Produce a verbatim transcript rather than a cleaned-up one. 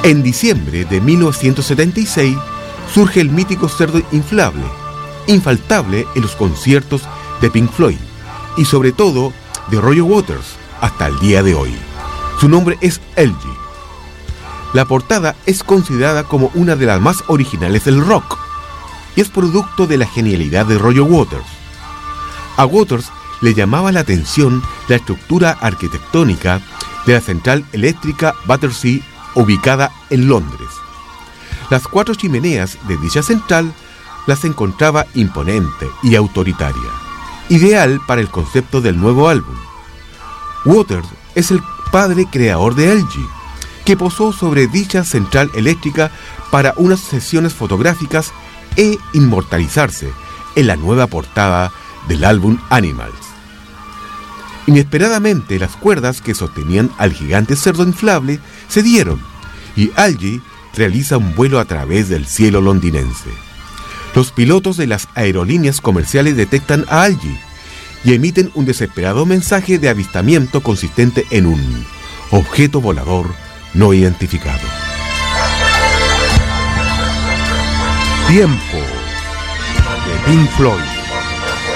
En diciembre de mil novecientos setenta y seis surge el mítico cerdo inflable, infaltable en los conciertos de Pink Floyd y sobre todo de Roger Waters hasta el día de hoy. Su nombre es L G. La portada es considerada como una de las más originales del rock y es producto de la genialidad de Roger Waters. A Waters le llamaba la atención la estructura arquitectónica de la central eléctrica Battersea ubicada en Londres. Las cuatro chimeneas de dicha central las encontraba imponente y autoritaria, ideal para el concepto del nuevo álbum. Waters es el padre creador de L G, que posó sobre dicha central eléctrica para unas sesiones fotográficas e inmortalizarse en la nueva portada del álbum Animals. Inesperadamente, las cuerdas que sostenían al gigante cerdo inflable cedieron y L G realiza un vuelo a través del cielo londinense. Los pilotos de las aerolíneas comerciales detectan a L G y emiten un desesperado mensaje de avistamiento consistente en un objeto volador no identificado. Tiempo de Pink Floyd.